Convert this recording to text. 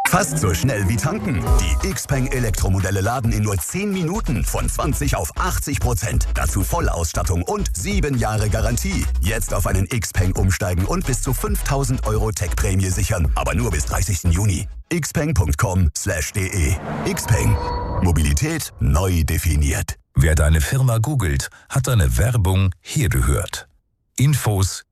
Fast so schnell wie tanken. Die Xpeng Elektromodelle laden in nur 10 Minuten von 20 auf 80%. Dazu Vollausstattung und 7 Jahre Garantie. Jetzt auf einen Xpeng umsteigen und bis zu 5.000 € Tech-Prämie sichern. Aber nur bis 30. Juni. xpeng.com/de. Xpeng. Mobilität neu definiert. Wer deine Firma googelt, hat deine Werbung hier gehört. Infos